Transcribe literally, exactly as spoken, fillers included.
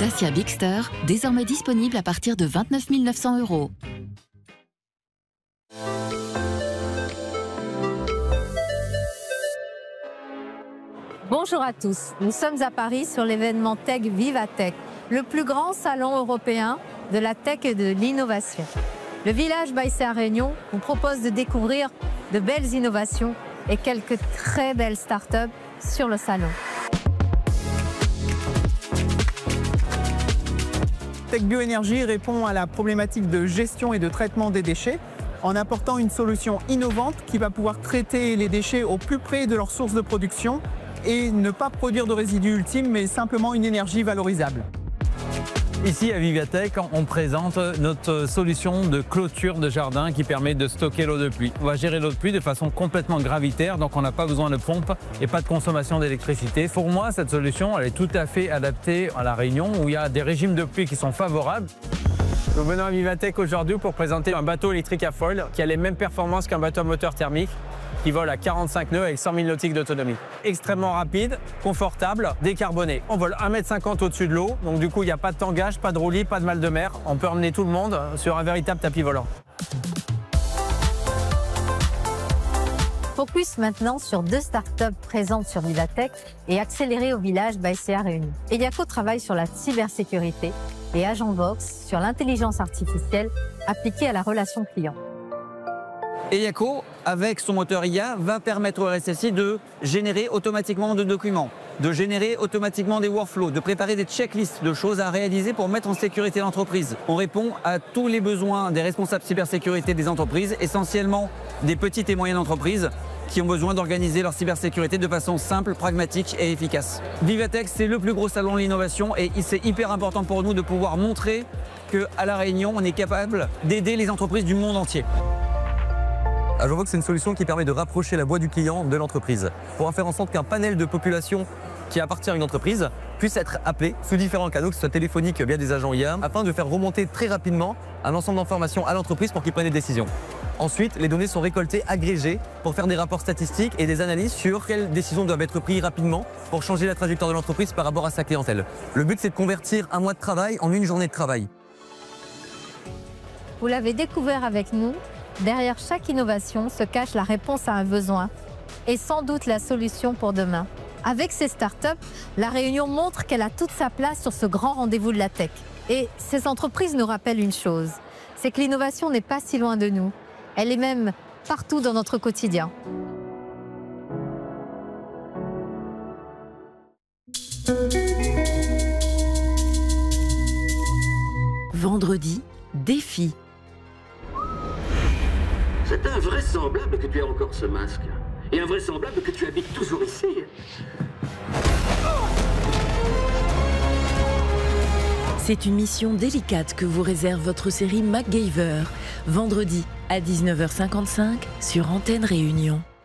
Dacia Bigster, désormais disponible à partir de vingt-neuf mille neuf cents euros. Bonjour à tous, nous sommes à Paris sur l'événement Tech Vivatech, le plus grand salon européen de la tech et de l'innovation. Le village by C A Réunion vous propose de découvrir de belles innovations et quelques très belles startups sur le salon. Tech Bioénergie répond à la problématique de gestion et de traitement des déchets en apportant une solution innovante qui va pouvoir traiter les déchets au plus près de leur source de production et ne pas produire de résidus ultimes, mais simplement une énergie valorisable. Ici à Vivatech, on présente notre solution de clôture de jardin qui permet de stocker l'eau de pluie. On va gérer l'eau de pluie de façon complètement gravitaire, donc on n'a pas besoin de pompe et pas de consommation d'électricité. Pour moi, cette solution, elle est tout à fait adaptée à La Réunion où il y a des régimes de pluie qui sont favorables. Nous venons à Vivatech aujourd'hui pour présenter un bateau électrique à foil qui a les mêmes performances qu'un bateau à moteur thermique, qui vole à quarante-cinq nœuds avec cent mille nautiques d'autonomie. Extrêmement rapide, confortable, décarboné. On vole un mètre cinquante au-dessus de l'eau, donc du coup il n'y a pas de tangage, pas de roulis, pas de mal de mer. On peut emmener tout le monde sur un véritable tapis volant. Focus maintenant sur deux startups présentes sur Vivatech et accélérées au village by C A Réunion. Eliaco travaille sur la cybersécurité et Agentvox sur l'intelligence artificielle appliquée à la relation client. Eliaco, avec son moteur I A, va permettre au R S S I de générer automatiquement des documents, de générer automatiquement des workflows, de préparer des checklists de choses à réaliser pour mettre en sécurité l'entreprise. On répond à tous les besoins des responsables cybersécurité des entreprises, essentiellement des petites et moyennes entreprises qui ont besoin d'organiser leur cybersécurité de façon simple, pragmatique et efficace. Vivatech, c'est le plus gros salon de l'innovation et c'est hyper important pour nous de pouvoir montrer qu'à La Réunion, on est capable d'aider les entreprises du monde entier. Agentvox, c'est une solution qui permet de rapprocher la voix du client de l'entreprise pour faire en sorte qu'un panel de population qui appartient à une entreprise puisse être appelé sous différents canaux, que ce soit téléphonique via des agents I A, afin de faire remonter très rapidement un ensemble d'informations à l'entreprise pour qu'ils prennent des décisions. Ensuite, les données sont récoltées, agrégées pour faire des rapports statistiques et des analyses sur quelles décisions doivent être prises rapidement pour changer la trajectoire de l'entreprise par rapport à sa clientèle. Le but, c'est de convertir un mois de travail en une journée de travail. Vous l'avez découvert avec nous. Derrière chaque innovation se cache la réponse à un besoin et sans doute la solution pour demain. Avec ces startups, La Réunion montre qu'elle a toute sa place sur ce grand rendez-vous de la tech. Et ces entreprises nous rappellent une chose, c'est que l'innovation n'est pas si loin de nous. Elle est même partout dans notre quotidien. Vendredi, défi. C'est invraisemblable que tu aies encore ce masque. Et invraisemblable que tu habites toujours ici. C'est une mission délicate que vous réserve votre série MacGyver, vendredi à dix-neuf heures cinquante-cinq sur Antenne Réunion.